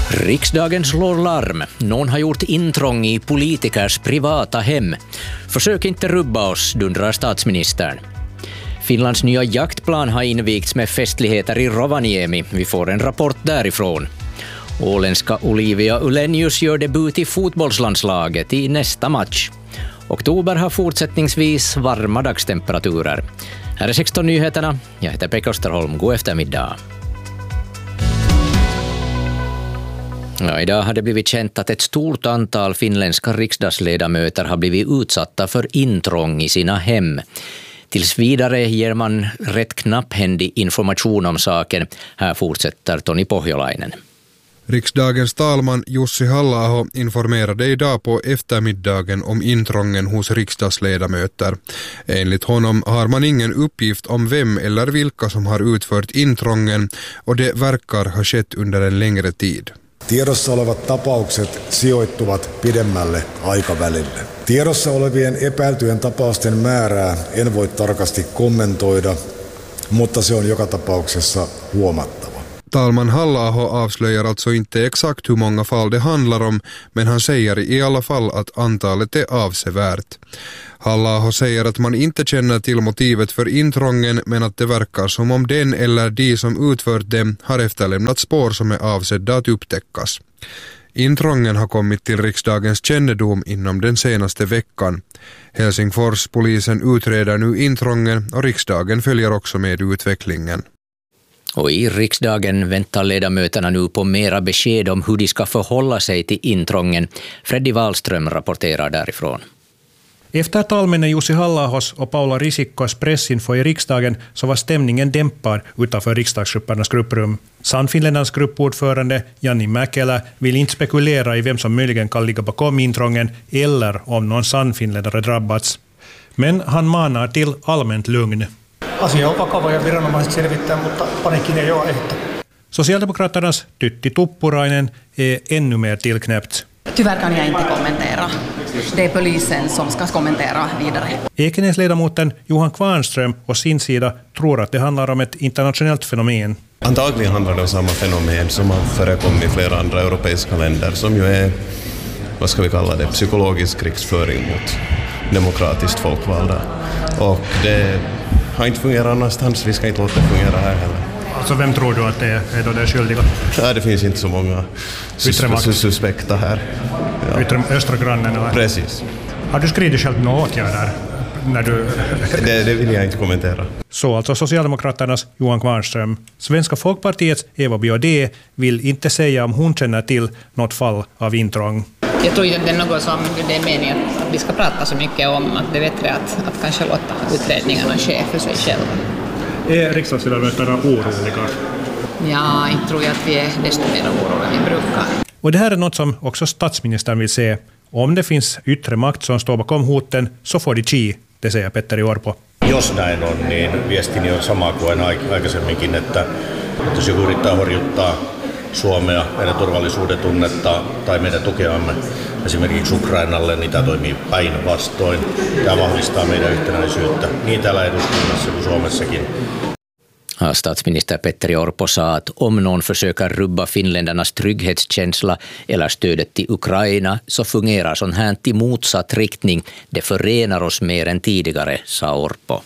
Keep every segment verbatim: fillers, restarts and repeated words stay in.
Riksdagen slår larm. Någon har gjort intrång i politikers privata hem. Försök inte rubba oss, dundrar statsministern. Finlands nya jaktplan har invigts med festligheter i Rovaniemi. Vi får en rapport därifrån. Åländska Olivia Ulenius gör debut i fotbollslandslaget i nästa match. Oktober har fortsättningsvis varma dagstemperaturer. Här är sexton nyheterna. Jag heter Pekka Österholm. God eftermiddag. Ja, idag har det blivit känt att ett stort antal finländska riksdagsledamöter har blivit utsatta för intrång i sina hem. Tills vidare ger man rätt knapphändig information om saken. Här fortsätter Toni Pohjolainen. Riksdagens talman Jussi Halla-aho informerade idag på eftermiddagen om intrången hos riksdagsledamöter. Enligt honom har man ingen uppgift om vem eller vilka som har utfört intrången, och det verkar ha skett under en längre tid. Tiedossa olevat tapaukset sijoittuvat pidemmälle aikavälille. Tiedossa olevien epäiltyjen tapausten määrää en voi tarkasti kommentoida, mutta se on joka tapauksessa huomattava. Talman Halla-aho avslöjar alltså inte exakt hur många fall det handlar om, men han säger i alla fall att antalet är avsevärt. Halla-aho säger att man inte känner till motivet för intrången, men att det verkar som om den eller de som utfört dem har efterlämnat spår som är avsedda att upptäckas. Intrången har kommit till riksdagens kännedom inom den senaste veckan. Helsingfors polisen utreder nu intrången och riksdagen följer också med utvecklingen. Och i riksdagen väntar ledamöterna nu på mera besked om hur de ska förhålla sig till intrången. Freddy Wallström rapporterar därifrån. Efter talmännen Jussi Halla-ahos och Paula Risikkos pressinfo i riksdagen så var stämningen dämpad utanför riksdagsgruppernas grupprum. Sannfinländarnas gruppordförande Janni Mäkelä vill inte spekulera i vem som möjligen kan ligga bakom intrången eller om någon sannfinländare drabbats. Men han manar till allmänt lugn. Asia on vakava ja viranomaiset selvittää, mutta paniikin ei ole aihetta. Socialdemokraternas Tytti Tuppurainen är ännu mer tillknäppt. Tyvärr kan jag inte kommentera. Det är polisen som ska kommentera vidare. Ekenäsledamoten Johan Kvarnström och sin sida tror att det handlar om ett internationellt fenomen. Antagligen handlar det om samma fenomen som har förekommit i flera andra europeiska länder, som ju är, vad ska vi kalla det, psykologisk krigsföring mot demokratiskt folkvalda. Och det har inte fungerat annanstans, vi ska inte låta det fungera här heller. Alltså vem tror du att det är, är då det skyldiga? Nej, det finns inte så många sus- suspekta här. Ja. Yttre, östra grannen här. Precis. Har du skrivit själv några åtgärder? När du... det, det vill jag inte kommentera. Så alltså Socialdemokraternas Johan Kvarnström. Svenska Folkpartiets Eva Biaudet vill inte säga om hon känner till något fall av intrång. Jag tror inte det är något som det är meningen att vi ska prata så mycket om, att det är bättre att, att kanske låta utredningarna ske för sig själva. Är riksdagsledamöterna oroliga? Ja, inte tror jag att vi är desto mer oroliga än vi brukar. Och det här är något som också statsministern vill se. Om det finns yttre makt som står bakom hoten så får de chi, det säger Petteri Orpo. Jos näin on, niin viestini on sama kuin aikaisemminkin, että jos joku yrittää horjuttaa Suomea, meidän turvallisuuden tunnetta tai meidän tukeamme esimerkiksi Ukrainalle, niin tämä toimii päinvastoin. Tämä vahvistaa meidän yhtenäisyyttä niin täällä eduskunnassa kuin Suomessakin. Statsminister Petteri Orpo sa att om någon försöker rubba finländarnas trygghetskänsla eller stödet till Ukraina så fungerar sån här i motsatt riktning. Det förenar oss mer än tidigare, sa Orpo.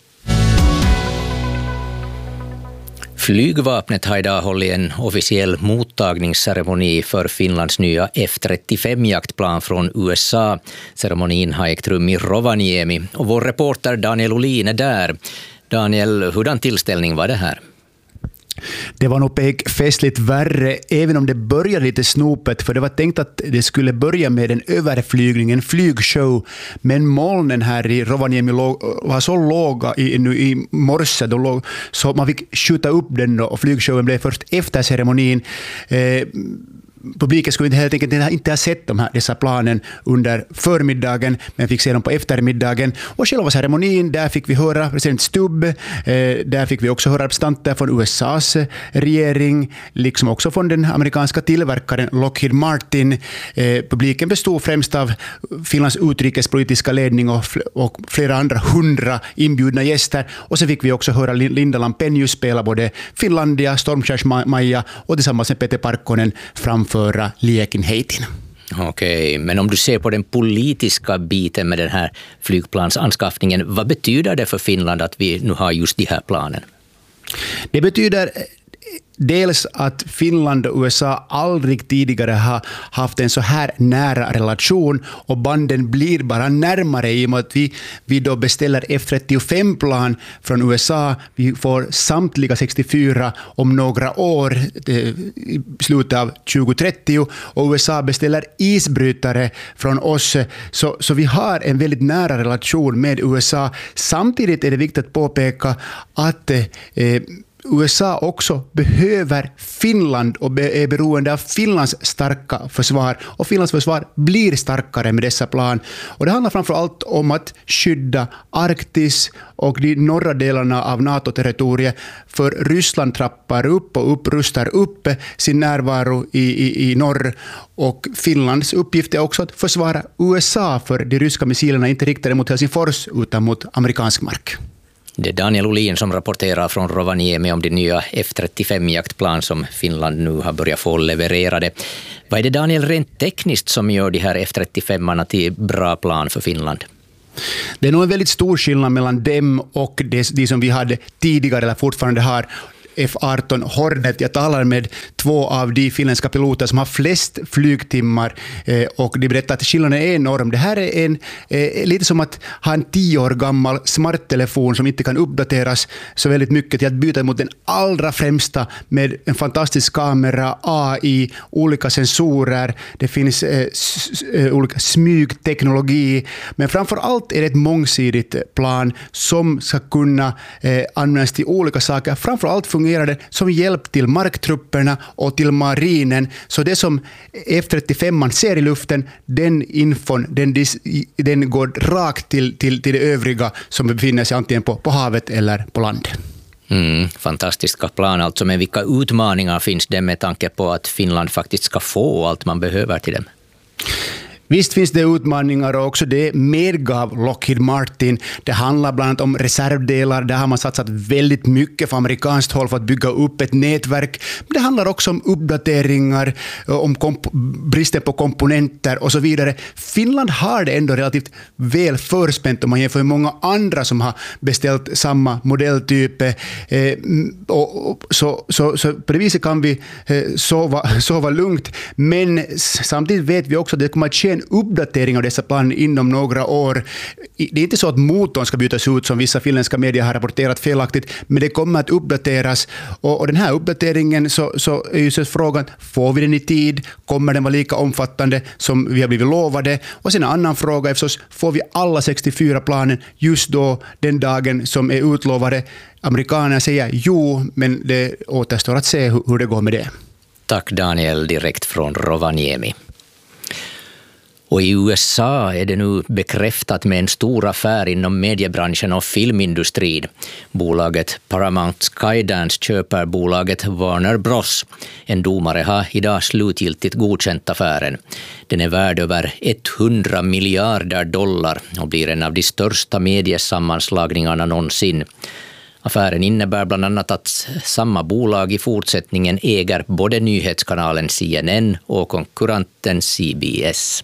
Flygvapnet har idag hållit en officiell mottagningsceremoni för Finlands nya F trettiofem-jaktplan från U S A. Ceremonin har ägt rum i Rovaniemi och vår reporter Daniel Olin är där. Daniel, hurdan tillställning var det här? Det var nog pek festligt värre, även om det började lite snopet, för det var tänkt att det skulle börja med en överflygning, en flygshow, men molnen här i Rovaniemi var så låga i, nu i morse då låg, så man fick skjuta upp den då, och flygshowen blev först efter ceremonin. Eh, Publiken skulle helt enkelt inte ha sett de här, dessa planen under förmiddagen, men fick se dem på eftermiddagen. Och själva ceremonin, där fick vi höra president Stubb, eh, där fick vi också höra representanter från U S A:s regering, liksom också från den amerikanska tillverkaren Lockheed Martin. Eh, publiken bestod främst av Finlands utrikespolitiska ledning och, fl- och flera andra hundra inbjudna gäster. Och så fick vi också höra Linda Lampenius spela både Finlandia, Stormskärs Maja och tillsammans med Peter Parkkonen framför genomföra lägenheten. Okej, men om du ser på den politiska biten med den här flygplansanskaffningen, vad betyder det för Finland att vi nu har just de här planen? Det betyder dels att Finland och U S A aldrig tidigare har haft en så här nära relation, och banden blir bara närmare i och med att vi, vi då beställer F trettiofem-plan från U S A. Vi får samtliga sextiofyra om några år, i slutet av tjugo trettio, och U S A beställer isbrytare från oss. Så, så vi har en väldigt nära relation med U S A. Samtidigt är det viktigt att påpeka att eh, U S A också behöver Finland och är beroende av Finlands starka försvar, och Finlands försvar blir starkare med dessa plan. Och det handlar framför allt om att skydda Arktis och de norra delarna av NATO-territoriet, för Ryssland trappar upp och upprustar upp sin närvaro i, i, i norr, och Finlands uppgift är också att försvara U S A, för de ryska missilerna inte riktade mot Helsingfors utan mot amerikansk mark. Det är Daniel Olin som rapporterar från Rovaniemi om de nya F trettiofem-jaktplan som Finland nu har börjat få levererade. Vad är det, Daniel, rent tekniskt som gör de här F trettiofem-arna till bra plan för Finland? Det är nog en väldigt stor skillnad mellan dem och de, de som vi hade tidigare eller fortfarande har. F arton Hornet. Jag talar med två av de finländska piloter som har flest flygtimmar, eh, och de berättar att skillnaden är enorm. Det här är en, eh, lite som att ha en tio år gammal smarttelefon som inte kan uppdateras så väldigt mycket, till att byta mot den allra främsta med en fantastisk kamera, A I, olika sensorer. Det finns eh, s- eh, olika smygteknologi, men framför allt är det ett mångsidigt plan som ska kunna eh, användas till olika saker. Framför allt fungerar det som hjälp till marktrupperna och till marinen. Så det som F trettiofem man ser i luften, den infon, den, den går rakt till, till, till det övriga som befinner sig antingen på, på havet eller på land. Mm, fantastiska plan alltså, men vilka utmaningar finns det med tanke på att Finland faktiskt ska få allt man behöver till dem? Visst finns det utmaningar, och också det medgav Lockheed Martin. Det handlar bland annat om reservdelar. Där har man satsat väldigt mycket från amerikanskt håll för att bygga upp ett nätverk. Men det handlar också om uppdateringar, om komp- bristen på komponenter och så vidare. Finland har det ändå relativt väl förspänt om man jämför med många andra som har beställt samma modelltyp. Eh, och, och, så, så, så på det viset kan vi eh, sova, sova lugnt. Men samtidigt vet vi också att det kommer att ske en uppdatering av dessa plan inom några år. Det är inte så att motorn ska bytas ut som vissa finländska medier har rapporterat felaktigt, men det kommer att uppdateras, och, och den här uppdateringen så, så är ju så frågan, får vi den i tid? Kommer den vara lika omfattande som vi har blivit lovade? Och sen en annan fråga är förstås, får vi alla sextiofyra planen just då, den dagen som är utlovade? Amerikanerna säger jo, men det återstår att se hur, hur det går med det. Tack Daniel, direkt från Rovaniemi. Och i U S A är det nu bekräftat med en stor affär inom mediebranschen och filmindustrin. Bolaget Paramount Skydance köper bolaget Warner Bros. En domare har idag slutgiltigt godkänt affären. Den är värd över hundra miljarder dollar och blir en av de största mediesammanslagningarna någonsin. Affären innebär bland annat att samma bolag i fortsättningen äger både nyhetskanalen C N N och konkurrenten C B S.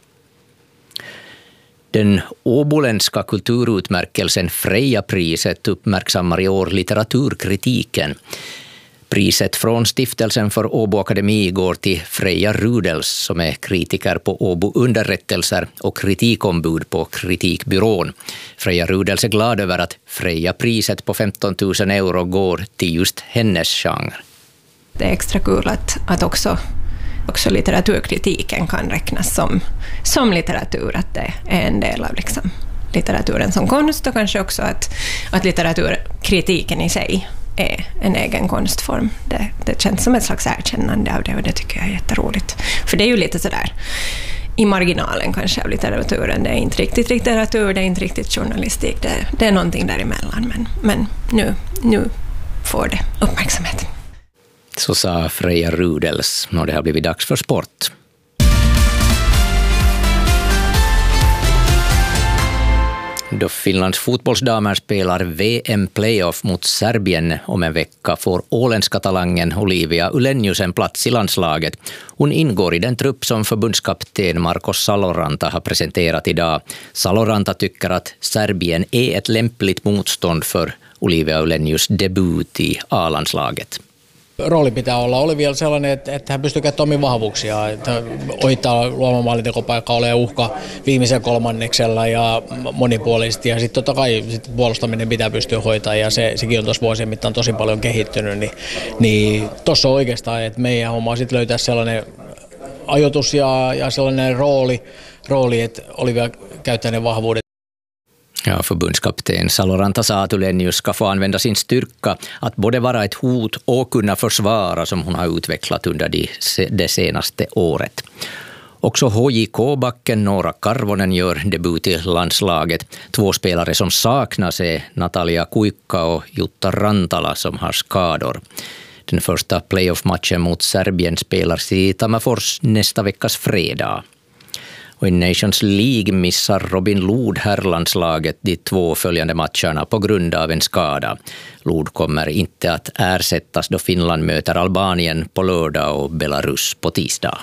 Den åboländska kulturutmärkelsen Freja-priset uppmärksammar i år litteraturkritiken. Priset från Stiftelsen för Åbo Akademi går till Freja Rudels som är kritiker på Åbo underrättelser och kritikombud på Kritikbyrån. Freja Rudels är glad över att Freja-priset på femton tusen euro går till just hennes genre. Det är extra kul att, att också Också litteraturkritiken kan räknas som, som litteratur, att det är en del av liksom litteraturen som konst, och kanske också att, att litteraturkritiken i sig är en egen konstform. Det, det känns som ett slags erkännande av det, och det tycker jag är jätteroligt. För det är ju lite sådär i marginalen kanske av litteraturen. Det är inte riktigt litteratur, det är inte riktigt journalistik, det, det är någonting däremellan. Men, men nu, nu får det uppmärksamhet. Så sa Freja Rudels, och det har blivit dags för sport. Då Finlands fotbollsdamer spelar V M-playoff mot Serbien om en vecka får åländska talangen Olivia Ylenius en plats i landslaget. Hon ingår i den trupp som förbundskapten Marcos Saloranta har presenterat idag. Saloranta tycker att Serbien är ett lämpligt motstånd för Olivia Ylenius debut i A-landslaget. Rooli pitää olla Olivialla sellainen, että, että hän pystyy käyttämään omiin vahvuuksia, että ohittaa luomaan maalintekopaikkaa, ole uhka viimeisen kolmanneksella ja monipuolisesti. Ja sitten totta kai sit puolustaminen pitää pystyä hoitamaan ja se, sekin on tuossa vuosien mittaan tosi paljon kehittynyt. Niin, niin tuossa on oikeastaan, että meidän homma on sitten löytää sellainen ajoitus ja, ja sellainen rooli, rooli, että Olivia käyttää ne vahvuudet. Ja, förbundskapten Saloranta sa att Ylenius ska få använda sin styrka att både vara ett hot och kunna försvara som hon har utvecklat under de, det senaste året. Också H J K-backen Noora Karvonen gör debut i landslaget. Två spelare som saknas är Natalia Kuikka och Jutta Rantala som har skador. Den första playoff-matchen mot Serbien spelas i Tammerfors nästa veckas fredag. Och i Nations League missar Robin Lod herrlandslaget de två följande matcherna på grund av en skada. Lod kommer inte att ersättas då Finland möter Albanien på lördag och Belarus på tisdag.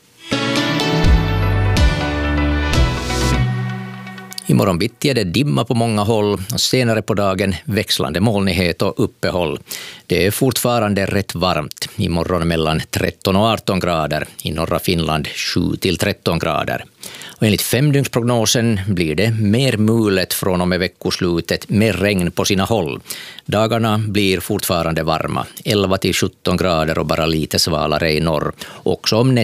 Imorgon bitti är det dimma på många håll och senare på dagen växlande molnighet och uppehåll. Det är fortfarande rätt varmt. Imorgon mellan tretton och arton grader. I norra Finland sju till tretton grader. Och enligt femdygnsprognosen blir det mer mulet från och med veckoslutet med regn på sina håll. Dagarna blir fortfarande varma. elva till sjutton grader och bara lite svalare i norr. Också om